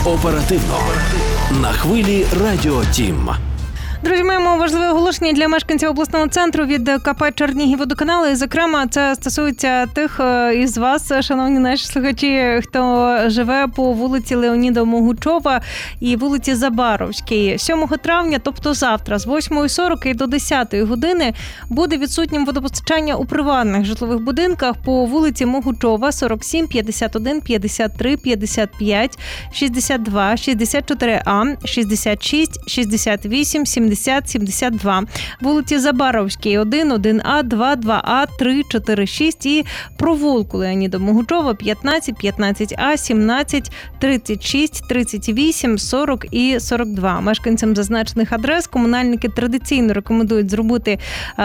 Оперативно. На хвилі Радіо Тім. Друзі, маємо важливе оголошення для мешканців обласного центру від КП «Чернігівводоканал». І, зокрема, це стосується тих із вас, шановні наші слухачі, хто живе по вулиці Леоніда Могучова і вулиці Забаровській. 7 травня, тобто завтра, з 8:40 і до 10 години буде відсутнім водопостачання у приватних житлових будинках по вулиці Могучова, 47, 51, 53, 55, 62, 64А, 66, 68, 70, 72, вулиці Забаровській, 1, 1А, 2, 2А, 3, 4, 6 і провулку Леоніда Могучова, 15, 15А, 17, 36, 38, 40 і 42. Мешканцям зазначених адрес комунальники традиційно рекомендують зробити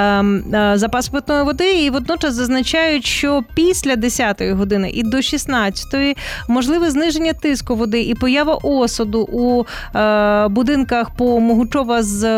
запас питної води і водночас зазначають, що після 10-ї години і до 16-ї можливе зниження тиску води і поява осаду у будинках по Могучова з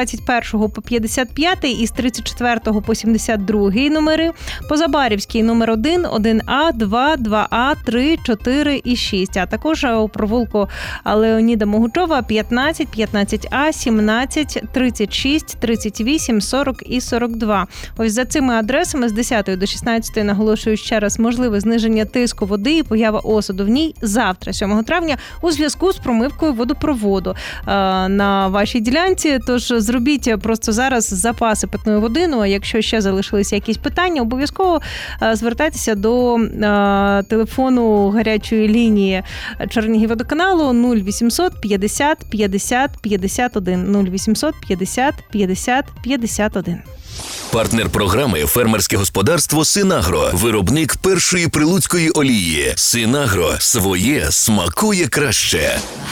21 по 55 і з 34 по 72 номери, по Забарівській номер 1, 1А, 2, 2А, 3, 4 і 6, а також у провулку Леоніда Могучова 15, 15А, 17, 36, 38, 40 і 42. Ось за цими адресами з 10 до 16, наголошую ще раз, можливе зниження тиску води і поява осаду в ній завтра, 7 травня, у зв'язку з промивкою водопроводу на вашій ділянці. Тож зробіть просто зараз запаси питної води. Ну, а якщо ще залишилися якісь питання, обов'язково звертайтеся до телефону гарячої лінії Чернігівводоканалу 0800 50 50 51 0800 50 50 51. Партнер програми «Фермерське господарство Синагро». Виробник першої прилуцької олії. Синагро. Своє смакує краще.